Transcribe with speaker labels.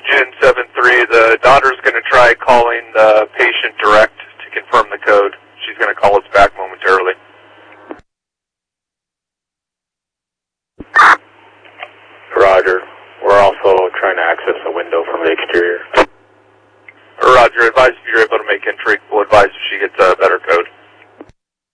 Speaker 1: June 7-3, the daughter's going to try calling the patient direct to confirm the code. She's going to call us back momentarily.
Speaker 2: Roger. We're also trying to access a window from the exterior.